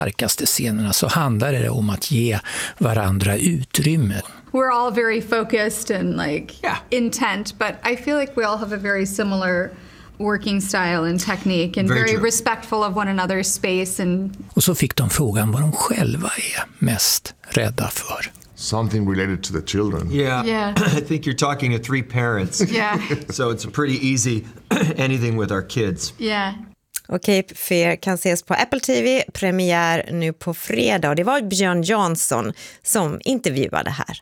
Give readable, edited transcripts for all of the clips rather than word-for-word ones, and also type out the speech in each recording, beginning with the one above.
starkaste scenerna så handlar det om att ge varandra utrymme. We're all very focused and intent, but I feel like we all have a very similar working style and technique and very respectful of one another's space. Och så fick de frågan vad de själva är mest rädda för. Something related to the children. Yeah. I think you're talking to three parents. Yeah. So it's pretty easy, anything with our kids. Yeah. Och Cape Fear kan ses på Apple TV, premiär nu på fredag. Och det var Björn Jansson som intervjuade här.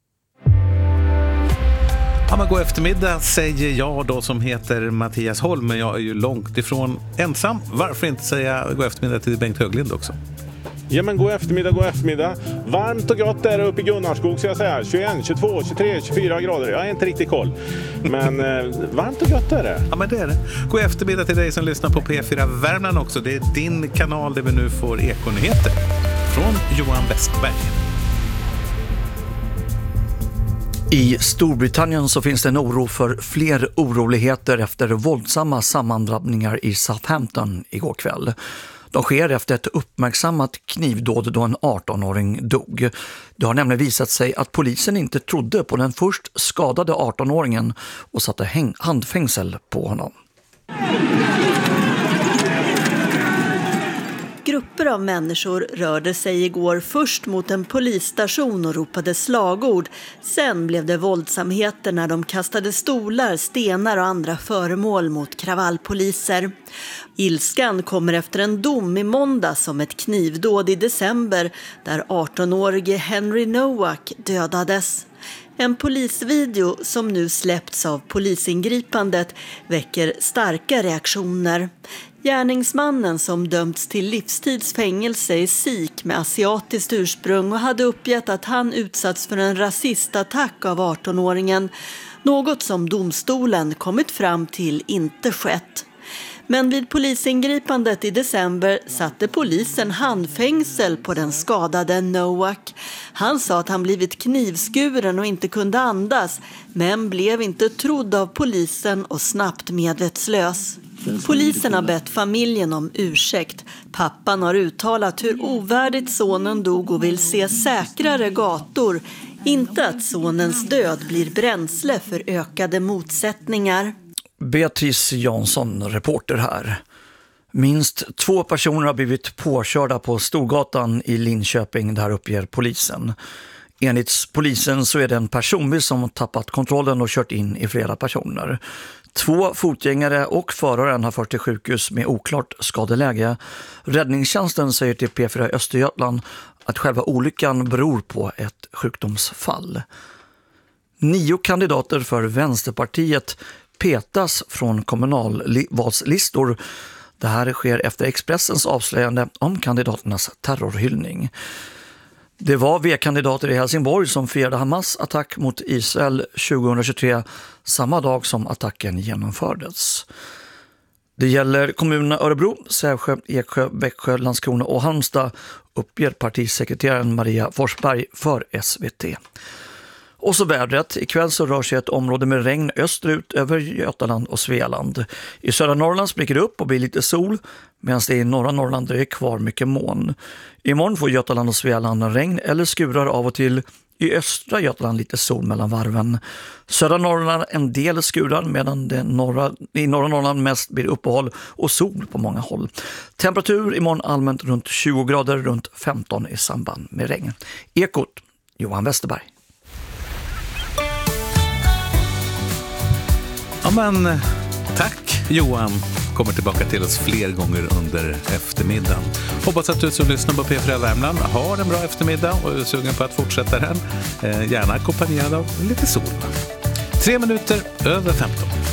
Ja, men god eftermiddag säger jag då som heter Mattias Holm, men jag är ju långt ifrån ensam. Varför inte säga god eftermiddag till Bengt Höglind också? Ja, men god eftermiddag. Varmt och gott där uppe i Gunnarskog ska jag säga. 21, 22, 23, 24 grader. Jag har inte riktigt koll. Men varmt och gott är det. Ja, men det är det. God eftermiddag till dig som lyssnar på P4 Värmland också. Det är din kanal där vi nu får ekonyheter från Johan Westberg. I Storbritannien så finns det en oro för fler oroligheter efter våldsamma sammandrabbningar i Southampton igår kväll. De sker efter ett uppmärksammat knivdåd då en 18-åring dog. Det har nämligen visat sig att polisen inte trodde på den först skadade 18-åringen och satte handfängsel på honom. Grupper av människor rörde sig igår först mot en polisstation och ropade slagord. Sen blev det våldsamheter när de kastade stolar, stenar och andra föremål mot kravallpoliser. Ilskan kommer efter en dom i måndag som ett knivdåd i december där 18-årige Henry Nowak dödades. En polisvideo som nu släppts av polisingripandet väcker starka reaktioner. Gärningsmannen som dömts till livstidsfängelse är sikh med asiatiskt ursprung och hade uppgett att han utsatts för en rasistattack av 18-åringen. Något som domstolen kommit fram till inte skett. Men vid polisingripandet i december satte polisen handfängsel på den skadade Nowak. Han sa att han blivit knivskuren och inte kunde andas, men blev inte trodd av polisen och snabbt medvetslös. Polisen har bett familjen om ursäkt. Pappan har uttalat hur ovärdigt sonen dog och vill se säkrare gator. Inte att sonens död blir bränsle för ökade motsättningar. Beatrice Jansson, reporter här. Minst 2 personer har blivit påkörda på Storgatan i Linköping, där uppger polisen. Enligt polisen så är det en personbil som tappat kontrollen och kört in i flera personer. 2 fotgängare och föraren har förts till sjukhus med oklart skadeläge. Räddningstjänsten säger till P4 Östergötland att själva olyckan beror på ett sjukdomsfall. 9 kandidater för Vänsterpartiet petas från kommunalvalslistor. Det här sker efter Expressens avslöjande om kandidaternas terrorhyllning. Det var V-kandidater i Helsingborg som firade Hamas attack mot Israel 2023, samma dag som attacken genomfördes. Det gäller kommunerna Örebro, Sävsjö, Eksjö, Växjö, Landskrona och Halmstad, uppger partisekreteraren Maria Forsberg för SVT. Och så vädret. Ikväll så rör sig ett område med regn österut över Götaland och Svealand. I södra Norrland spricker det upp och blir lite sol, medan det i norra Norrland är kvar mycket moln. Imorgon får Götaland och Svealand regn eller skurar av och till. I östra Götaland lite sol mellan varven. Södra Norrland en del skurar, medan i norra Norrland mest blir uppehåll och sol på många håll. Temperatur imorgon allmänt runt 20 grader, runt 15 i samband med regn. Ekot, Johan Westerberg. Ja, men tack Johan. Kommer tillbaka till oss fler gånger under eftermiddagen. Hoppas att du som lyssnar på P4 Värmland har en bra eftermiddag och är sugen på att fortsätta den. Gärna ackompanjerad av lite sol. 3 minuter över 15.